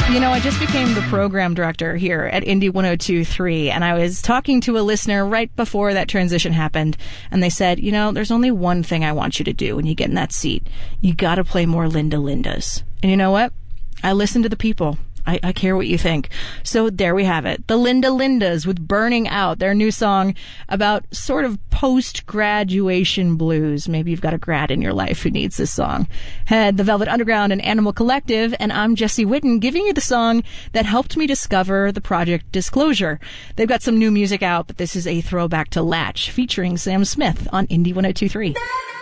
You know, I just became the program director here at Indie 102.3, and I was talking to a listener right before that transition happened, and they said, you know, there's only one thing I want you to do when you get in that seat. You gotta play more Linda Lindas. And you know what? I listen to the people. I care what you think. So there we have it. The Linda Lindas with Burning Out, their new song about sort of post-graduation blues. Maybe you've got a grad in your life who needs this song. Had the Velvet Underground and Animal Collective, and I'm Jessie Whitten giving you the song that helped me discover the project Disclosure. They've got some new music out, but this is a throwback to Latch featuring Sam Smith on Indie 102.3.